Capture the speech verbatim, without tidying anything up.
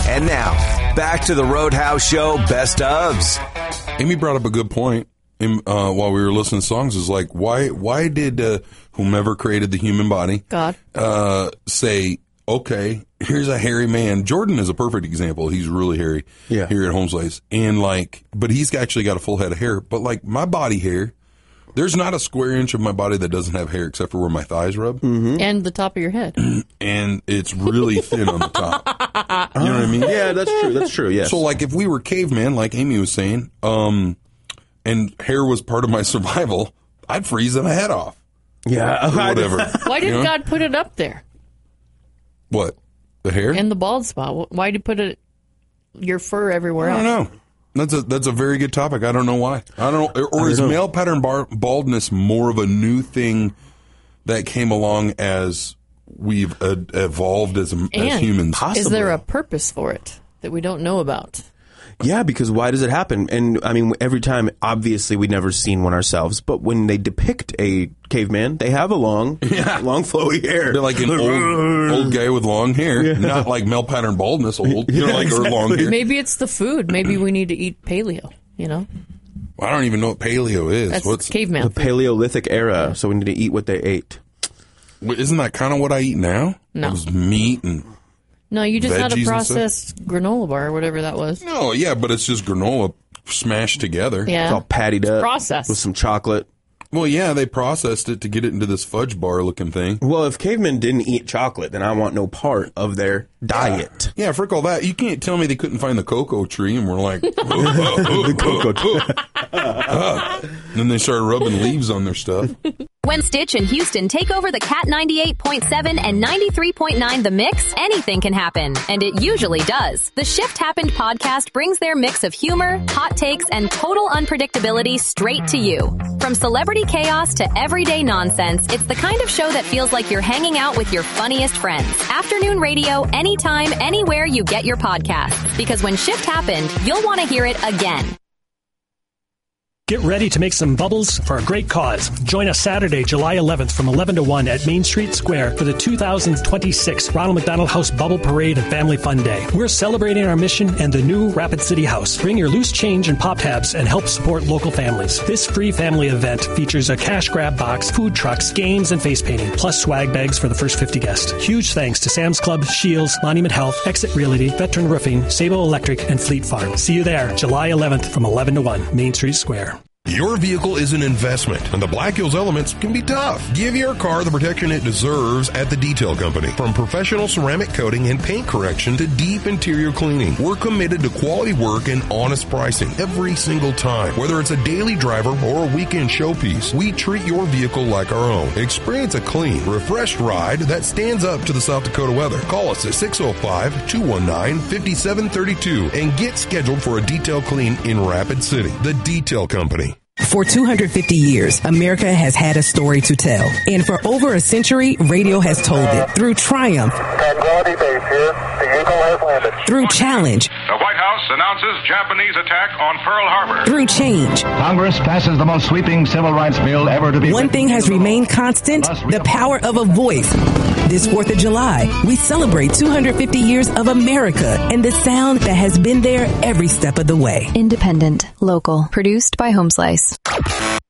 And now, back to the Roadhouse Show Best Ofs. Amy brought up a good point in, uh, while we were listening to songs. Is like, why why did uh, whomever created the human body, God, uh, say, okay, here's a hairy man. Jordan is a perfect example. He's really hairy yeah. here at Home Slice. And like, but he's actually got a full head of hair. But like my body hair, there's not a square inch of my body that doesn't have hair except for where my thighs rub. Mm-hmm. And the top of your head. And it's really thin on the top. You know what I mean? Yeah, that's true. That's true, yes. So like if we were cavemen, like Amy was saying, um, and hair was part of my survival, I'd freeze my head off. Yeah. Or whatever. Why did You know? God put it up there? What? The hair? In the bald spot. Why did you put it, your fur everywhere I else? don't know. That's a that's a very good topic. I don't know why. I don't know. Or, or is male pattern bar, baldness more of a new thing that came along as we've uh, evolved as, as And humans? Is there a purpose for it that we don't know about? Yeah, because why does it happen? And I mean, every time, obviously, we've never seen one ourselves, but when they depict a caveman, they have a long, yeah. long flowy hair. They're like an old old guy with long hair, yeah. not like male pattern baldness old. You know, Yeah, like exactly. or long hair. Maybe it's the food. Maybe we need to eat paleo, you know? I don't even know what paleo is. That's What's caveman the food. Paleolithic era, so we need to eat what they ate. Isn't that kind of what I eat now? No. It was meat and... No, you just had veggies a and processed granola bar or whatever that was. No, yeah, but it's just granola smashed together. Yeah. It's all pattied up. Processed. With some chocolate. Well, yeah, they processed it to get it into this fudge bar looking thing. Well, if cavemen didn't eat chocolate, then I want no part of their diet. Yeah, frick all that. You can't tell me they couldn't find the cocoa tree and we're like, oh, oh, oh, the cocoa tree. uh, then they started rubbing leaves on their stuff. When Stitch and Houston take over the Cat ninety-eight point seven and ninety-three point nine The Mix, anything can happen. And it usually does. The Shift Happened podcast brings their mix of humor, hot takes, and total unpredictability straight to you. From celebrity chaos to everyday nonsense, it's the kind of show that feels like you're hanging out with your funniest friends. Afternoon radio, anytime, anywhere you get your podcasts. Because when Shift Happened, you'll want to hear it again. Get ready to make some bubbles for a great cause. Join us Saturday, July eleventh from eleven to one at Main Street Square for the two thousand twenty-six Ronald McDonald House Bubble Parade and Family Fun Day. We're celebrating our mission and the new Rapid City House. Bring your loose change and pop tabs and help support local families. This free family event features a cash grab box, food trucks, games, and face painting, plus swag bags for the first fifty guests. Huge thanks to Sam's Club, Shields, Monument Health, Exit Realty, Veteran Roofing, Sabo Electric, and Fleet Farm. See you there, July eleventh from eleven to one, Main Street Square. Your vehicle is an investment, and the Black Hills Elements can be tough. Give your car the protection it deserves at the Detail Company. From professional ceramic coating and paint correction to deep interior cleaning, we're committed to quality work and honest pricing every single time. Whether it's a daily driver or a weekend showpiece, we treat your vehicle like our own. Experience a clean, refreshed ride that stands up to the South Dakota weather. Call us at six oh five, two one nine, five seven three two and get scheduled for a detail clean in Rapid City. The Detail Company. For two hundred fifty years, America has had a story to tell. And for over a century, radio has told it through triumph, Tranquility Base here. The Eagle has landed. through challenge, The White House announces Japanese attack on Pearl Harbor. through change. Congress passes the most sweeping civil rights bill ever to be One written thing has into the law. remained constant, the power of a voice. This fourth of July, we celebrate two hundred fifty years of America and the sound that has been there every step of the way. Independent, local, produced by Home Slice.